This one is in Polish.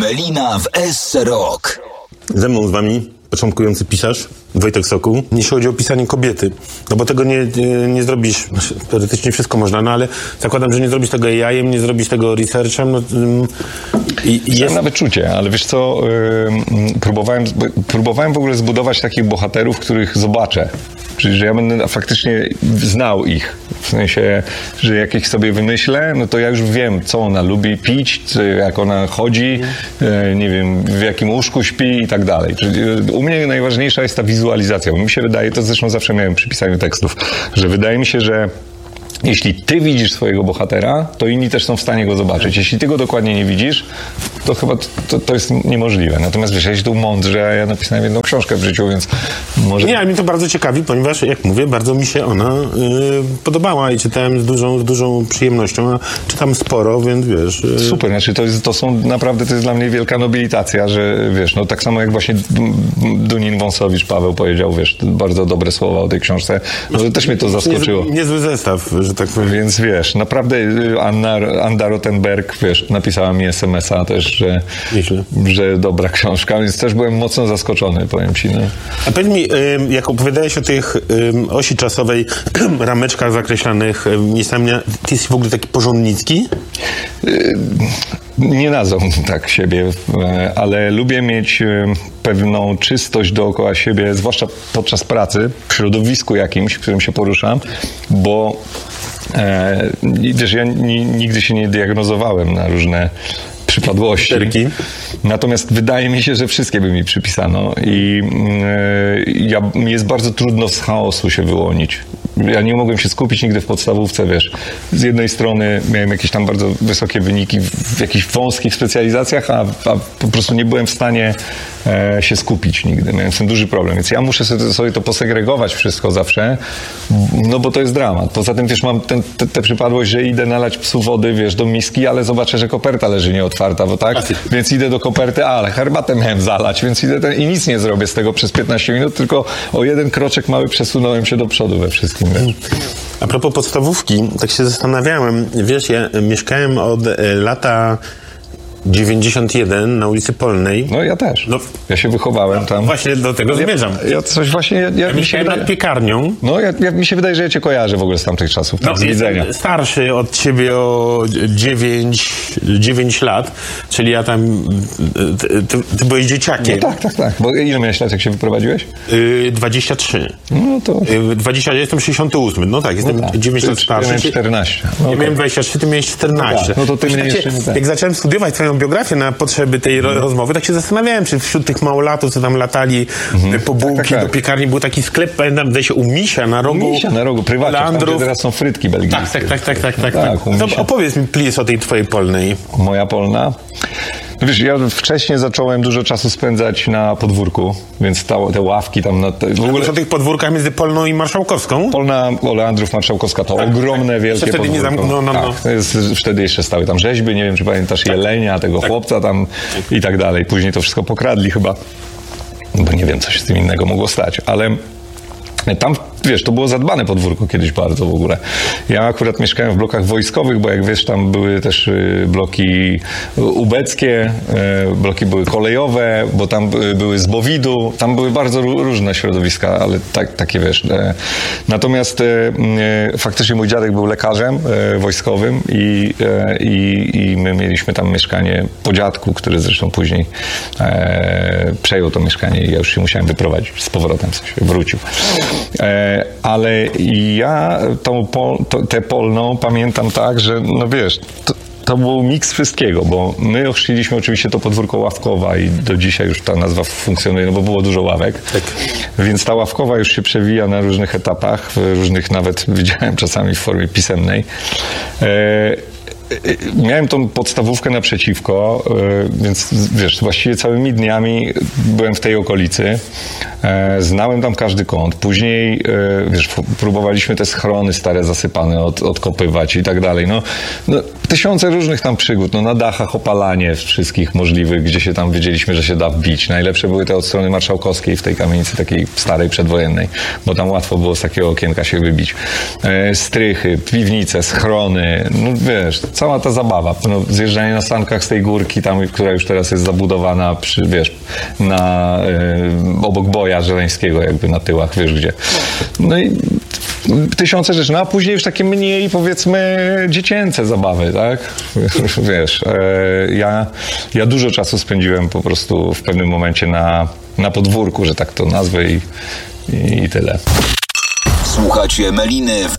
Ewelina w SC Rock. Ze mną z wami początkujący pisarz Wojtek Sokół. Jeśli chodzi o pisanie kobiety, no bo tego nie zrobisz, teoretycznie wszystko można, no ale zakładam, że nie zrobisz tego AI-em, nie zrobisz tego researchem. No, jest nawet czucie, ale wiesz co, próbowałem w ogóle zbudować takich bohaterów, których zobaczę. Czyli, że ja będę faktycznie znał ich. W sensie, że jak ich sobie wymyślę, no to ja już wiem, co ona lubi pić, jak ona chodzi, nie wiem, w jakim łóżku śpi i tak dalej. Czyli u mnie najważniejsza jest ta wizualizacja. Bo mi się wydaje, to zresztą zawsze miałem przy pisaniu tekstów, że wydaje mi się, że jeśli ty widzisz swojego bohatera, to inni też są w stanie go zobaczyć. Jeśli ty go dokładnie nie widzisz, to chyba to jest niemożliwe. Natomiast wiesz, ja się tu mądrze, ja napisałem jedną książkę w życiu, więc może... Nie, ale mnie to bardzo ciekawi, ponieważ, jak mówię, bardzo mi się ona podobała i czytałem z dużą przyjemnością, a czytam sporo, więc wiesz... Super, znaczy to jest dla mnie wielka nobilitacja, że wiesz, no tak samo jak właśnie Dunin-Wąsowicz Paweł powiedział, wiesz, bardzo dobre słowa o tej książce, no to też mnie to zaskoczyło. Niezły zestaw, że tak powiem. Więc wiesz, naprawdę Anda Rothenberg, wiesz, napisała mi SMS-a też, że dobra książka, więc też byłem mocno zaskoczony, powiem ci. No. A powiedz mi, jak opowiadałeś o tych osi czasowej, rameczkach zakreślanych miejscami, ty jesteś w ogóle taki porządnicki? Nie nazwałbym tak siebie, ale lubię mieć pewną czystość dookoła siebie, zwłaszcza podczas pracy, w środowisku jakimś, w którym się poruszam, bo wiesz, ja nigdy się nie diagnozowałem na różne przypadłości. Natomiast wydaje mi się, że wszystkie by mi przypisano i mi jest bardzo trudno z chaosu się wyłonić. Ja nie mogłem się skupić nigdy w podstawówce, wiesz. Z jednej strony miałem jakieś tam bardzo wysokie wyniki w jakichś wąskich specjalizacjach, a po prostu nie byłem w stanie się skupić nigdy. Miałem z tym duży problem, więc ja muszę sobie to posegregować wszystko zawsze, no bo to jest dramat. Poza tym, wiesz, mam tę przypadłość, że idę nalać psu wody, wiesz, do miski, ale zobaczę, że koperta leży nieotwarta, bo tak? Więc idę do koperty, ale herbatę miałem zalać, więc idę i nic nie zrobię z tego przez 15 minut, tylko o jeden kroczek mały przesunąłem się do przodu we wszystkim. Wiesz. A propos podstawówki, tak się zastanawiałem, wiesz, ja mieszkałem od lata 91 na ulicy Polnej. No ja też. No, ja się wychowałem tam. Właśnie do tego zmierzam. Ja mieszkałem nad piekarnią. No mi się wydaje, że ja cię kojarzę w ogóle z tamtych czasów. No, z widzenia. Starszy od ciebie o 9 lat, czyli ja tam... Ty byłeś dzieciakiem. No tak. Bo ile miałeś lat, jak się wyprowadziłeś? 23. No to... 20, ja jestem 68. No tak, jestem 9 lat starszy. Ja miałem 14. Ja miałem 23, ty miałeś 14. No to ty mnie jeszcze nie... Jak zacząłem studiować twoją biografię na potrzeby tej rozmowy, tak się zastanawiałem, czy wśród tych małolatów, co tam latali po bułki do piekarni, był taki sklep, pamiętam, się u Misia na rogu. Prywatnie, tam gdzie teraz są frytki belgijskie. Tak. To opowiedz mi, please, o tej twojej Polnej. Moja Polna? No wiesz, ja wcześniej zacząłem dużo czasu spędzać na podwórku, więc te ławki tam... W ogóle o tych podwórkach między Polną i Marszałkowską? Polna, Oleandrów, Marszałkowska to ogromne, wielkie wtedy podwórko. Wtedy jeszcze stały tam rzeźby, nie wiem, czy pamiętasz jelenia, tego chłopca tam i tak dalej. Później to wszystko pokradli chyba, bo nie wiem, co się z tym innego mogło stać, ale... Tam, wiesz, to było zadbane podwórko kiedyś bardzo w ogóle. Ja akurat mieszkałem w blokach wojskowych, bo jak wiesz, tam były też bloki ubeckie, bloki były kolejowe, bo tam były z Bowidu, tam były bardzo różne środowiska, ale takie wiesz. Natomiast faktycznie mój dziadek był lekarzem wojskowym i my mieliśmy tam mieszkanie po dziadku, który zresztą później przejął to mieszkanie i ja już się musiałem wyprowadzić z powrotem, w sensie wrócił. Ale ja tę Polną pamiętam tak, że no wiesz, to był miks wszystkiego, bo my ochrzciliśmy oczywiście to podwórko Ławkowa i do dzisiaj już ta nazwa funkcjonuje, no bo było dużo ławek. Tak. Więc ta Ławkowa już się przewija na różnych etapach, różnych nawet widziałem czasami w formie pisemnej. Miałem tą podstawówkę naprzeciwko, więc wiesz, właściwie całymi dniami byłem w tej okolicy. Znałem tam każdy kąt. Później, wiesz, próbowaliśmy te schrony stare zasypane odkopywać i tak dalej. No, tysiące różnych tam przygód. No, na dachach opalanie wszystkich możliwych, gdzie się tam wiedzieliśmy, że się da wbić. Najlepsze były te od strony Marszałkowskiej w tej kamienicy takiej starej, przedwojennej, bo tam łatwo było z takiego okienka się wybić. Strychy, piwnice, schrony, no wiesz, cała ta zabawa, no, zjeżdżanie na sankach z tej górki tam, która już teraz jest zabudowana obok Boja Żeleńskiego, jakby na tyłach, wiesz gdzie. No i tysiące rzeczy, no a później już takie mniej, powiedzmy, dziecięce zabawy, tak? Wiesz, ja dużo czasu spędziłem po prostu w pewnym momencie na podwórku, że tak to nazwę i tyle. Słuchacie Meliny w